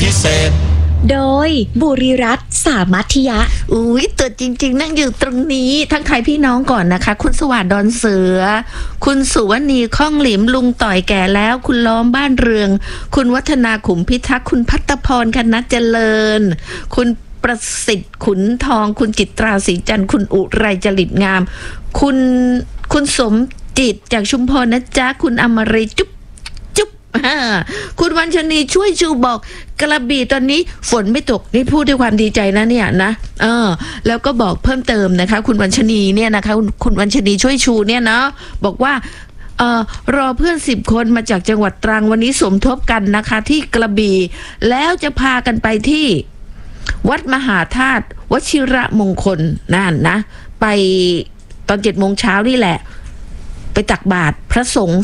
พิเศษโดยบุริรัตน์สามัธยะอุ้ยตัวจริงๆนั่งอยู่ตรงนี้ทั้งใครพี่น้องก่อนนะคะคุณสวัสดิ์ดอนเสือคุณสุวรรณีข้องหลิมลุงต่อยแก่แล้วคุณล้อมบ้านเรืองคุณวัฒนาขุมพิทักษ์คุณพัฒพรคณะเจริญคุณประสิทธิ์ขุนทองคุณจิตราศรีจันทร์คุณอุไรจริตงามคุณสมจิตจากชุมพรนะจ๊ะคุณอมรีจุ๊บคุณวันชนีช่วยชูบอกกระบี่ตอนนี้ฝนไม่ตกนี่พูดด้วยความดีใจนะเนี่ยนะแล้วก็บอกเพิ่มเติมนะคะคุณวันชนีเนี่ยนะคะคุณวันชนีช่วยชูเนี่ยนะบอกว่ารอเพื่อน10 คนมาจากจังหวัดตรังวันนี้สมทบกันนะคะที่กระบี่แล้วจะพากันไปที่วัดมหาธาตุวชิระมงคลนั่นนะไปตอน7 โมงเช้านี่แหละไปตักบาตรพระสงฆ์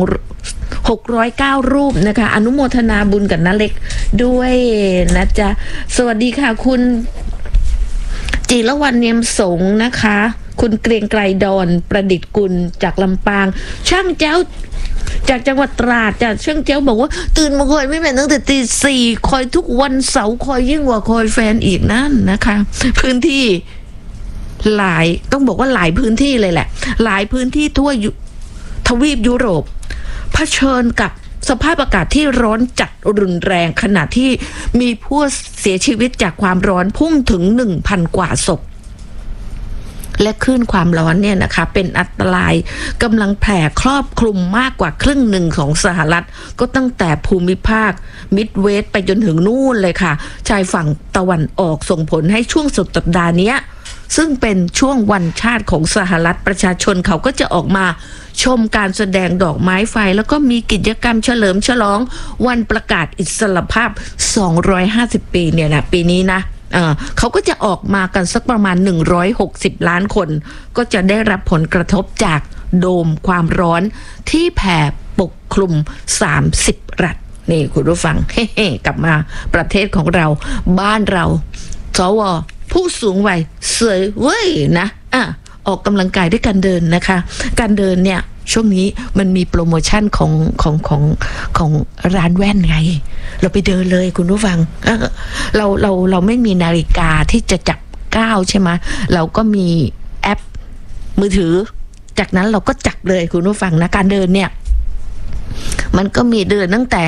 609 รูปนะคะอนุโมทนาบุญกับน้าเล็กด้วยนะจ๊ะสวัสดีค่ะคุณจิรวรรณเนียมสงนะคะคุณเกรียงไกรดอนประดิษฐ์กุลจากลำปางช่างเจ้าจากจังหวัดตราดจากช่างเจ้าบอกว่าตื่นมาคอยไม่เป็นตั้งแต่ตี 4คอยทุกวันเสาร์คอยยิ่งกว่าคอยแฟนอีกนั่นนะคะพื้นที่หลายต้องบอกว่าหลายพื้นที่เลยแหละหลายพื้นที่ทั่วทวีปยุโรปเผชิญกับสภาพอากาศที่ร้อนจัดรุนแรงขณะที่มีผู้เสียชีวิตจากความร้อนพุ่งถึง 1,000 กว่าศพและคลื่นความร้อนเนี่ยนะคะเป็นอันตรายกำลังแผ่ครอบคลุมมากกว่าครึ่งหนึ่งของสหรัฐก็ตั้งแต่ภูมิภาคมิดเวสต์ไปจนถึงนู่นเลยค่ะชายฝั่งตะวันออกส่งผลให้ช่วงสุดสัปดาห์นี้ซึ่งเป็นช่วงวันชาติของสหรัฐประชาชนเขาก็จะออกมาชมการแสดงดอกไม้ไฟแล้วก็มีกิจกรรมเฉลิมฉลองวันประกาศอิสรภาพ250 ปีเนี่ยนะปีนี้นะเขาก็จะออกมากันสักประมาณ160 ล้านคนก็จะได้รับผลกระทบจากโดมความร้อนที่แผ่ปกคลุม30 รัฐนี่คุณผู้ฟังเฮ้กลับมาประเทศของเราบ้านเราสวผู้สูงวัยสวยเว้ยนะออกกำลังกายด้วยการเดินนะคะการเดินเนี่ยช่วงนี้มันมีโปรโมชั่นของร้านแว่นไงเราไปเดินเลยคุณผู้ฟังเราไม่มีนาฬิกาที่จะจับก้าวใช่ไหมเราก็มีแอปมือถือจากนั้นเราก็จับเลยคุณผู้ฟังนะการเดินเนี่ยมันก็มีเดินตั้งแต่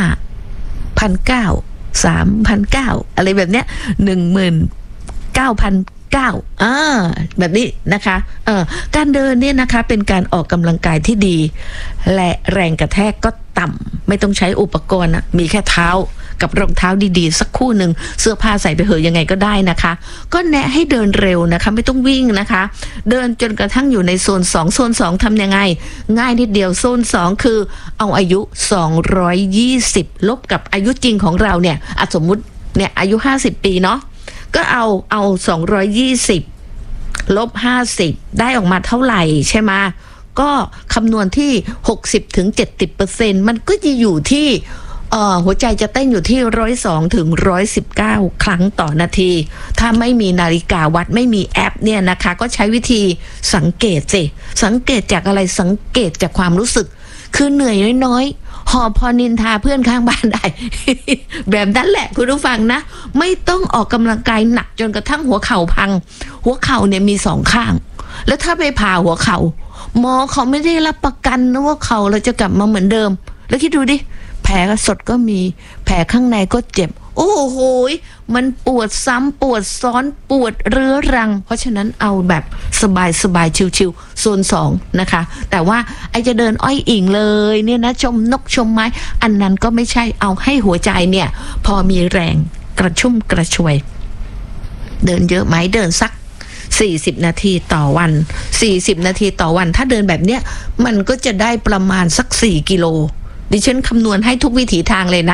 5,900 3,900อะไรแบบเนี้ย19,900แบบนี้นะคะการเดินเนี่ยนะคะเป็นการออกกำลังกายที่ดีและแรงกระแทกก็ต่ำไม่ต้องใช้อุปกรณ์มีแค่เท้ากับรองเท้าดีๆสักคู่หนึ่งเสื้อผ้าใส่ไปเหอะยังไงก็ได้นะคะก็แนะให้เดินเร็วนะคะไม่ต้องวิ่งนะคะเดินจนกระทั่งอยู่ในโซน2โซน2ทำยังไงง่ายนิดเดียวโซน2คือเอาอายุ220ลบกับอายุจริงของเราเนี่ยสมมุติเนี่ยอายุ50 ปีเนาะก็เอา220ลบ50ได้ออกมาเท่าไหร่ใช่ไหมก็คำนวณที่ 60-70% มันก็จะอยู่ที่หัวใจจะเต้นอยู่ที่102 ถึง 119 ครั้งต่อนาทีถ้าไม่มีนาฬิกาวัดไม่มีแอปเนี่ยนะคะก็ใช้วิธีสังเกตสังเกตจากอะไรสังเกตจากความรู้สึกคือเหนื่อยน้อยหอบพอนินทาเพื่อนข้างบ้านได้ แบบนั้นแหละคุณผู้ฟังนะไม่ต้องออกกำลังกายหนักจนกระทั่งหัวเข่าพังหัวเข่าเนี่ยมี2 ข้างแล้วถ้าไปผ่าหัวเข่าหมอเขาไม่ได้รับประกันนะว่าเข่าเราจะกลับมาเหมือนเดิมแล้วคิดดูดิแผลสดก็มีแผลข้างในก็เจ็บโอ้โหมันปวดซ้ำปวดซ้อนปวดเรื้อรังเพราะฉะนั้นเอาแบบสบายชิวๆโซน2นะคะแต่ว่าไอจะเดินอ้อยอิงเลยเนี่ยนะชมนกชมไม้อันนั้นก็ไม่ใช่เอาให้หัวใจเนี่ยพอมีแรงกระชุ่มกระชวยเดินเยอะไหมเดินสัก40 นาทีต่อวัน40 นาทีต่อวันถ้าเดินแบบเนี้ยมันก็จะได้ประมาณสัก4 กิโลดิฉันคำนวณให้ทุกวิถีทางเลยนะ